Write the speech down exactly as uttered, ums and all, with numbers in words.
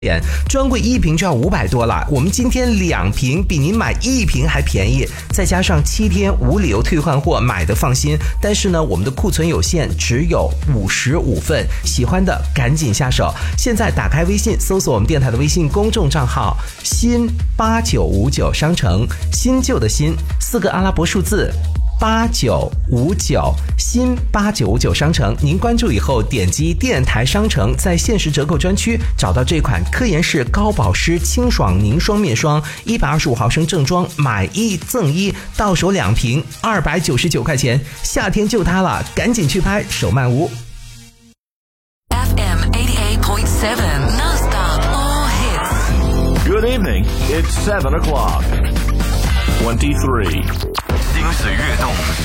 专柜一瓶就要五百多了，我们今天两瓶比您买一瓶还便宜，再加上七天无理由退换货，买的放心。但是呢，我们的库存有限，只有五十五份，喜欢的赶紧下手。现在打开微信，搜索我们电台的微信公众账号新八九五九商城，新旧的新，四个阿拉伯数字八九五九，新八九五九商城，您关注以后点击电台商城，在限时折扣专区找到这款科颜氏高保湿清爽凝霜面霜，一百二十五毫升正装，买一赠一，到手两瓶，二百九十九块钱，夏天就它了，赶紧去拍，手慢无。 F M eighty-eight point seven, non-stop, all hits. Good evening. It's seven o'clock. Twenty-three. 心随悦动。